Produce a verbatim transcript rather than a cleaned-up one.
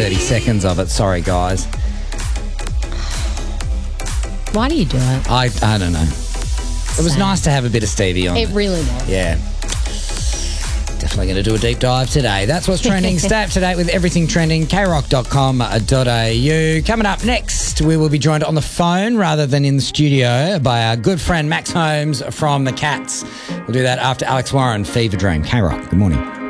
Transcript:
thirty seconds of it. Sorry, guys. Why do you do it? I I don't know. It was Same. nice to have a bit of Stevie on. It really was. Yeah. Definitely going to do a deep dive today. That's what's trending. Stay up to date with everything trending. k rock dot com dot a u. Coming up next, we will be joined on the phone rather than in the studio by our good friend Max Holmes from the Cats. We'll do that after Alex Warren, Fever Dream. K Rock, good morning.